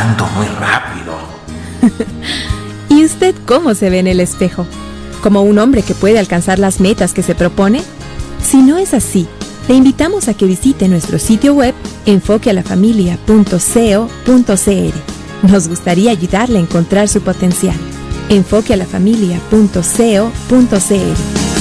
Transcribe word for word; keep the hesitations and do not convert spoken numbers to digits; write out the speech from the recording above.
hablando muy rápido. ¿Y usted cómo se ve en el espejo? ¿Como un hombre que puede alcanzar las metas que se propone? Si no es así, le invitamos a que visite nuestro sitio web enfoque a la familia punto co punto c r. Nos gustaría ayudarle a encontrar su potencial. enfoque a la familia punto co punto c r.